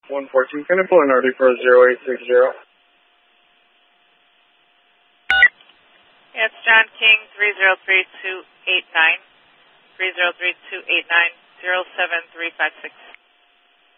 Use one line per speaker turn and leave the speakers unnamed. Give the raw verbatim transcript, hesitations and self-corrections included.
one fourteen, can I pull an R D for zero eight six zero?
Yeah, it's John King, three zero three two eight nine, three zero three two eight nine, zero seven three five six.